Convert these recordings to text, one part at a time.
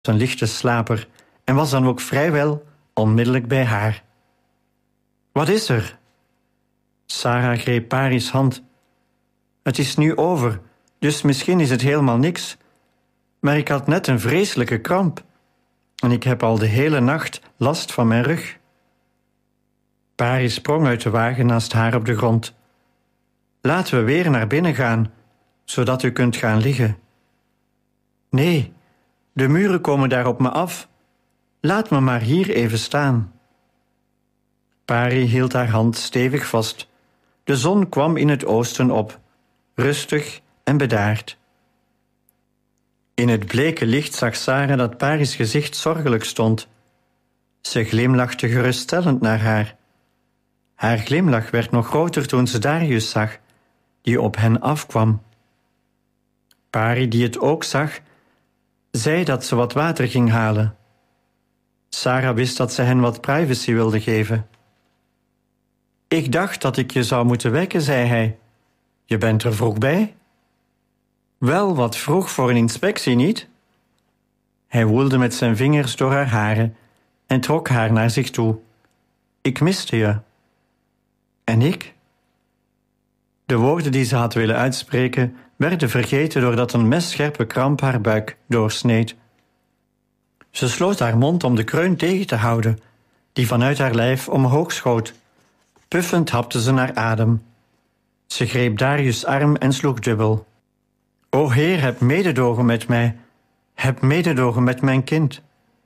een lichte slaper en was dan ook vrijwel onmiddellijk bij haar. Wat is er? Sarah greep Paris' hand. Het is nu over, dus misschien is het helemaal niks. Maar ik had net een vreselijke kramp. En ik heb al de hele nacht last van mijn rug. Paris sprong uit de wagen naast haar op de grond. Laten we weer naar binnen gaan, zodat u kunt gaan liggen. Nee, de muren komen daar op me af. Laat me maar hier even staan. Pari hield haar hand stevig vast. De zon kwam in het oosten op, rustig en bedaard. In het bleke licht zag Sarah dat Paris' gezicht zorgelijk stond. Ze glimlachte geruststellend naar haar. Haar glimlach werd nog groter toen ze Darius zag, die op hen afkwam. Pari, die het ook zag, zei dat ze wat water ging halen. Sarah wist dat ze hen wat privacy wilde geven. Ik dacht dat ik je zou moeten wekken, zei hij. Je bent er vroeg bij? Wel wat vroeg voor een inspectie, niet? Hij woelde met zijn vingers door haar haren en trok haar naar zich toe. Ik miste je. En ik? De woorden die ze had willen uitspreken werden vergeten doordat een messcherpe kramp haar buik doorsneed. Ze sloot haar mond om de kreun tegen te houden, die vanuit haar lijf omhoog schoot. Puffend hapte ze naar adem. Ze greep Darius' arm en sloeg dubbel. O Heer, heb mededogen met mij. Heb mededogen met mijn kind.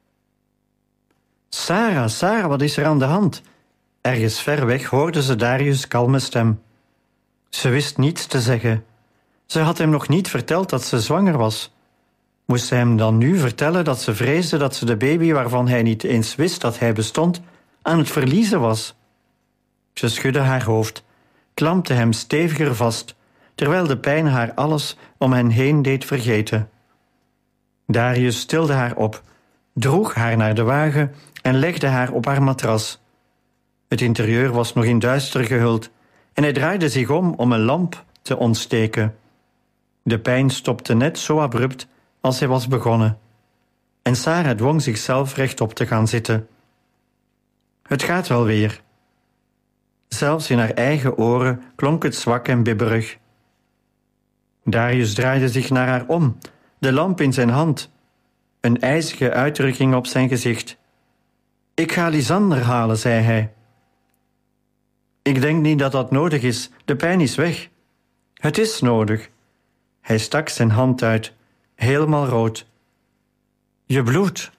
Sarah, Sarah, wat is er aan de hand? Ergens ver weg hoorde ze Darius' kalme stem. Ze wist niets te zeggen. Ze had hem nog niet verteld dat ze zwanger was. Moest ze hem dan nu vertellen dat ze vreesde dat ze de baby waarvan hij niet eens wist dat hij bestond, aan het verliezen was? Ze schudde haar hoofd, klampte hem steviger vast, terwijl de pijn haar alles om hen heen deed vergeten. Darius tilde haar op, droeg haar naar de wagen en legde haar op haar matras. Het interieur was nog in duister gehuld en hij draaide zich om een lamp te ontsteken. De pijn stopte net zo abrupt als hij was begonnen. En Sarah dwong zichzelf rechtop te gaan zitten. Het gaat wel weer. Zelfs in haar eigen oren klonk het zwak en bibberig. Darius draaide zich naar haar om, de lamp in zijn hand. Een ijzige uitdrukking op zijn gezicht. Ik ga Lisander halen, zei hij. Ik denk niet dat dat nodig is, de pijn is weg. Het is nodig. Hij stak zijn hand uit, helemaal rood. Je bloedt.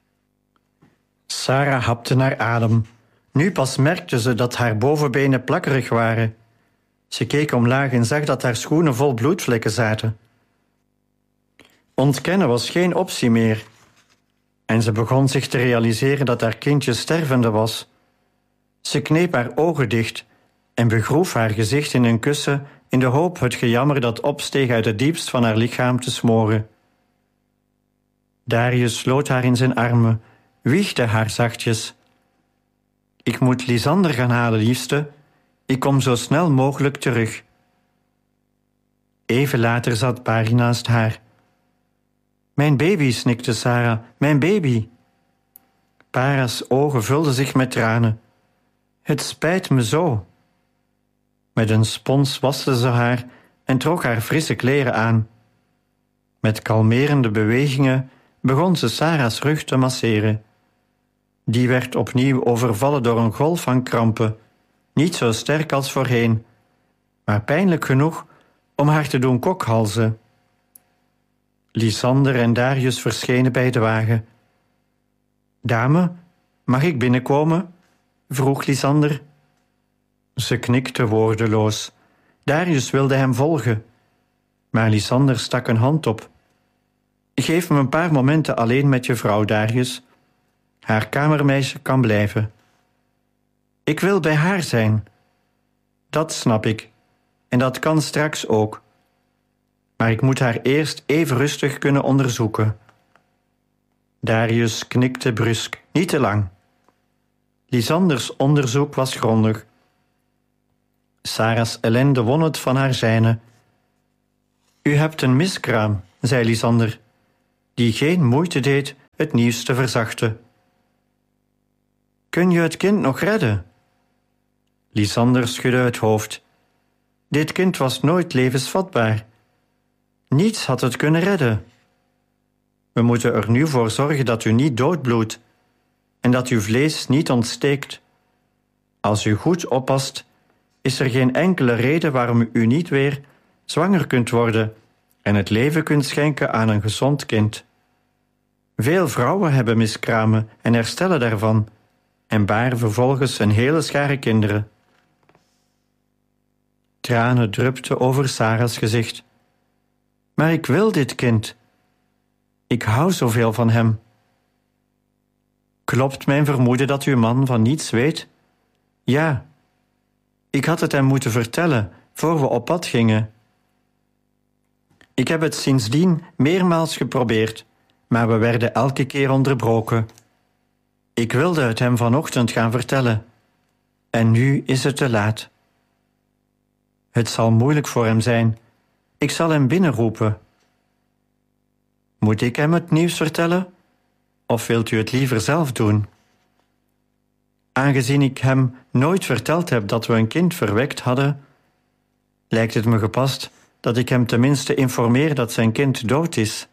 Sarah hapte naar adem. Nu pas merkte ze dat haar bovenbenen plakkerig waren. Ze keek omlaag en zag dat haar schoenen vol bloedvlekken zaten. Ontkennen was geen optie meer. En ze begon zich te realiseren dat haar kindje stervende was. Ze kneep haar ogen dicht en begroef haar gezicht in een kussen in de hoop het gejammer dat opsteeg uit het diepst van haar lichaam te smoren. Darius sloot haar in zijn armen, wiegde haar zachtjes. Ik moet Lisander gaan halen, liefste. Ik kom zo snel mogelijk terug. Even later zat Pari naast haar. Mijn baby, snikte Sarah, mijn baby. Para's ogen vulden zich met tranen. Het spijt me zo. Met een spons waste ze haar en trok haar frisse kleren aan. Met kalmerende bewegingen begon ze Sarah's rug te masseren. Die werd opnieuw overvallen door een golf van krampen, niet zo sterk als voorheen, maar pijnlijk genoeg om haar te doen kokhalzen. Lisander en Darius verschenen bij de wagen. Dame, mag ik binnenkomen? Vroeg Lisander. Ze knikte woordeloos. Darius wilde hem volgen, maar Lisander stak een hand op. Geef me een paar momenten alleen met je vrouw, Darius. Haar kamermeisje kan blijven. Ik wil bij haar zijn. Dat snap ik. En dat kan straks ook. Maar ik moet haar eerst even rustig kunnen onderzoeken. Darius knikte brusk, niet te lang. Lisanders onderzoek was grondig. Sarah's ellende won het van haar zijne. U hebt een miskraam, zei Lisander, die geen moeite deed het nieuws te verzachten. Kun je het kind nog redden? Lysander schudde het hoofd. Dit kind was nooit levensvatbaar. Niets had het kunnen redden. We moeten er nu voor zorgen dat u niet doodbloedt en dat uw vlees niet ontsteekt. Als u goed oppast, is er geen enkele reden waarom u niet weer zwanger kunt worden en het leven kunt schenken aan een gezond kind. Veel vrouwen hebben miskramen en herstellen daarvan en baren vervolgens een hele schare kinderen. Tranen drupten over Sarah's gezicht. Maar ik wil dit kind. Ik hou zoveel van hem. Klopt mijn vermoeden dat uw man van niets weet? Ja. Ik had het hem moeten vertellen voor we op pad gingen. Ik heb het sindsdien meermaals geprobeerd, maar we werden elke keer onderbroken. Ik wilde het hem vanochtend gaan vertellen. En nu is het te laat. Het zal moeilijk voor hem zijn. Ik zal hem binnenroepen. Moet ik hem het nieuws vertellen? Of wilt u het liever zelf doen? Aangezien ik hem nooit verteld heb dat we een kind verwekt hadden, lijkt het me gepast dat ik hem tenminste informeer dat zijn kind dood is.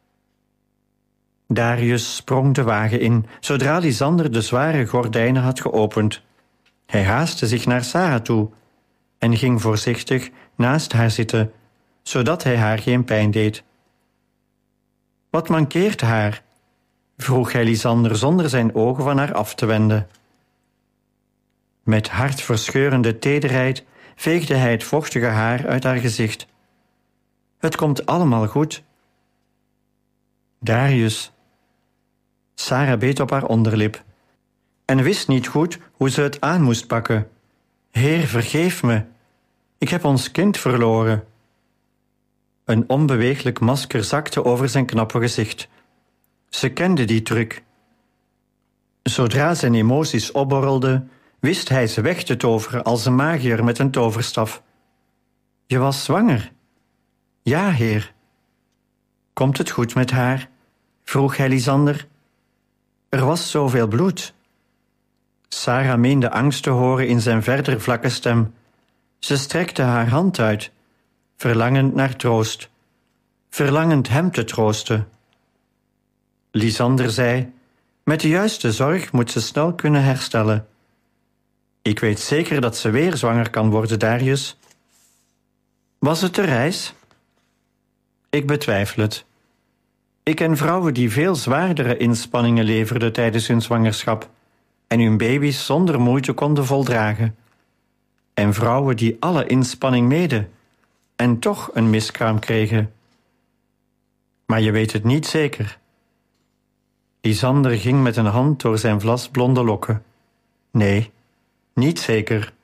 Darius sprong de wagen in, zodra Lysander de zware gordijnen had geopend. Hij haastte zich naar Sarah toe en ging voorzichtig naast haar zitten, zodat hij haar geen pijn deed. Wat mankeert haar? Vroeg hij Lysander zonder zijn ogen van haar af te wenden. Met hartverscheurende tederheid veegde hij het vochtige haar uit haar gezicht. Het komt allemaal goed. Darius. Sarah beet op haar onderlip en wist niet goed hoe ze het aan moest pakken. Heer, vergeef me. Ik heb ons kind verloren. Een onbeweeglijk masker zakte over zijn knappe gezicht. Ze kende die truc. Zodra zijn emoties opborrelden, wist hij ze weg te toveren als een magiër met een toverstaf. Je was zwanger. Ja, heer. Komt het goed met haar? Vroeg hij Lysander. Er was zoveel bloed. Sarah meende angst te horen in zijn verder vlakke stem. Ze strekte haar hand uit, verlangend naar troost, verlangend hem te troosten. Lysander zei, met de juiste zorg moet ze snel kunnen herstellen. Ik weet zeker dat ze weer zwanger kan worden, Darius. Was het de reis? Ik betwijfel het. Ik ken vrouwen die veel zwaardere inspanningen leverden tijdens hun zwangerschap en hun baby's zonder moeite konden voldragen. En vrouwen die alle inspanning meden en toch een miskraam kregen. Maar je weet het niet zeker. Lysander ging met een hand door zijn vlasblonde lokken. Nee, niet zeker.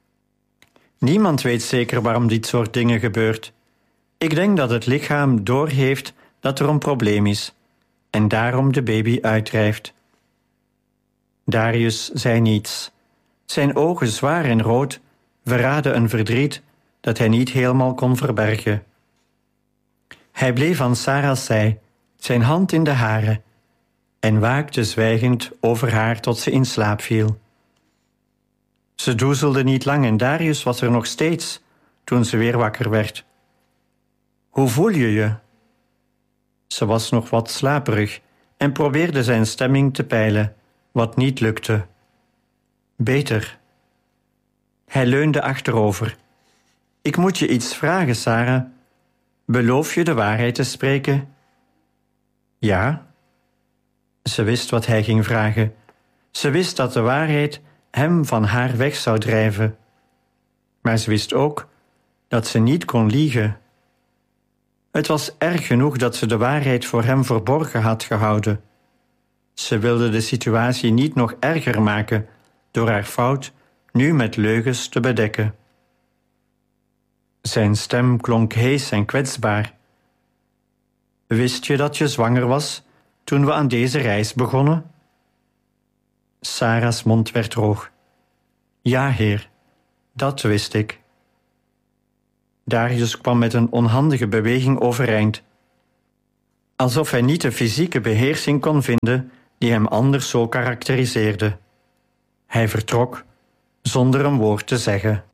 Niemand weet zeker waarom dit soort dingen gebeurt. Ik denk dat het lichaam doorheeft dat er een probleem is en daarom de baby uitdrijft. Darius zei niets. Zijn ogen zwaar en rood verraadden een verdriet dat hij niet helemaal kon verbergen. Hij bleef aan Sarah's zij, zijn hand in de hare, en waakte zwijgend over haar tot ze in slaap viel. Ze doezelde niet lang en Darius was er nog steeds toen ze weer wakker werd. Hoe voel je je? Ze was nog wat slaperig en probeerde zijn stemming te peilen, wat niet lukte. Beter. Hij leunde achterover. Ik moet je iets vragen, Sarah. Beloof je de waarheid te spreken? Ja. Ze wist wat hij ging vragen. Ze wist dat de waarheid hem van haar weg zou drijven. Maar ze wist ook dat ze niet kon liegen. Het was erg genoeg dat ze de waarheid voor hem verborgen had gehouden. Ze wilde de situatie niet nog erger maken door haar fout nu met leugens te bedekken. Zijn stem klonk hees en kwetsbaar. Wist je dat je zwanger was toen we aan deze reis begonnen? Sarah's mond werd droog. Ja, heer, dat wist ik. Darius kwam met een onhandige beweging overeind. alsof hij niet de fysieke beheersing kon vinden die hem anders zo karakteriseerde. Hij vertrok zonder een woord te zeggen.